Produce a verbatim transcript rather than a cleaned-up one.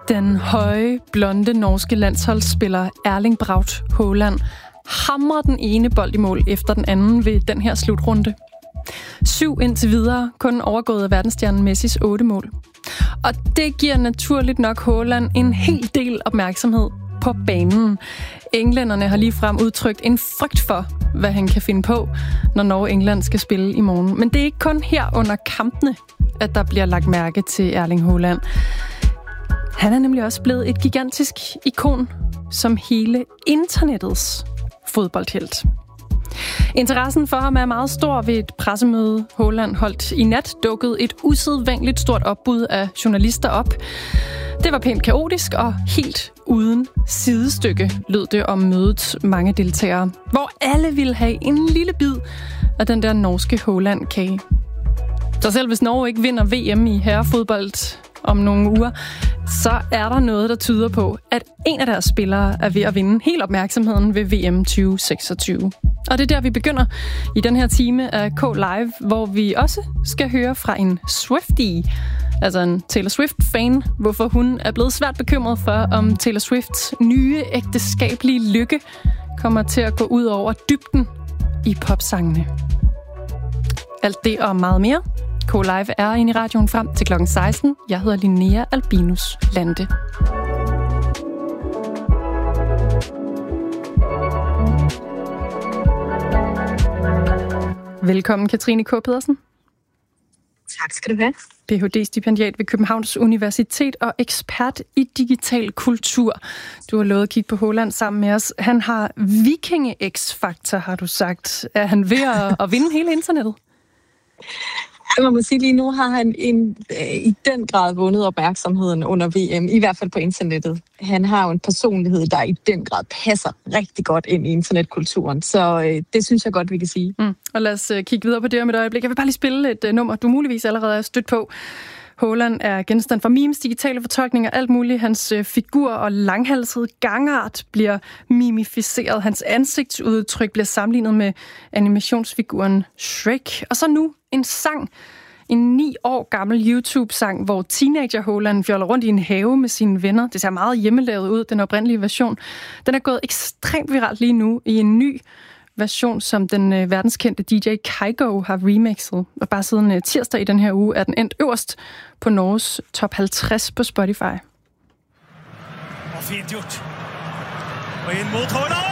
Den høje, blonde norske landsholdsspiller Erling Braut Haaland hamrer den ene bold i mål efter den anden ved den her slutrunde. Syv indtil videre, kun overgået af verdensstjernen Messis otte mål. Og det giver naturligt nok Haaland en hel del opmærksomhed på banen. Englænderne har ligefrem udtrykt en frygt for, hvad han kan finde på, når Norge og England skal spille i morgen. Men det er ikke kun her under kampene, at der bliver lagt mærke til Erling Haaland. Han er nemlig også blevet et gigantisk ikon, som hele internettets fodboldhelt. Interessen for ham er meget stor. Ved et pressemøde, Haaland holdt i nat, dukkede et usædvanligt stort opbud af journalister op. Det var pænt kaotisk og helt uden sidestykke, lød det om mødets mange deltagere, hvor alle ville have en lille bid af den der norske Haaland-kage. Så selv hvis Norge ikke vinder V M i herrefodbold om nogle uger, så er der noget, der tyder på, at en af deres spillere er ved at vinde hele opmærksomheden ved V M tyve seksogtyve. Og det er der, vi begynder i den her time af K Live, hvor vi også skal høre fra en Swiftie, altså en Taylor Swift-fan, hvorfor hun er blevet svært bekymret for, om Taylor Swifts nye ægteskabelige lykke kommer til at gå ud over dybden i popsangene. Alt det og meget mere. K Live er inde i radioen frem til klokken seksten. Jeg hedder Linnea Albinus Lande. Velkommen, Katrine K. Pedersen. Tak skal du have. P H D-stipendiat ved Københavns Universitet og ekspert i digital kultur. Du har lovet at kigge på Haaland sammen med os. Han har vikinge-X-faktor, har du sagt. Er han ved at, at vinde hele internettet? Man må sige, lige nu har han en, øh, i den grad vundet opmærksomheden under V M, i hvert fald på internettet. Han har jo en personlighed, der i den grad passer rigtig godt ind i internetkulturen, så øh, det synes jeg godt, vi kan sige. Mm. Og lad os øh, kigge videre på det om et øjeblik. Jeg vil bare lige spille et øh, nummer, du muligvis allerede er stødt på. Haaland er genstand for memes, digitale fortolkninger, alt muligt. Hans øh, figur og langhalsede gangart bliver mimificeret. Hans ansigtsudtryk bliver sammenlignet med animationsfiguren Shrek. Og så nu en sang. En ni år gammel YouTube-sang, hvor teenager Haaland fjoller rundt i en have med sine venner. Det ser meget hjemmelavet ud, den oprindelige version. Den er gået ekstremt viralt lige nu i en ny version, som den øh, verdenskendte D J Kygo har remixet. Og bare siden øh, tirsdag i den her uge er den endt øverst på Norges top halvtreds på Spotify. Og fint gjort. Og ind mod Haaland!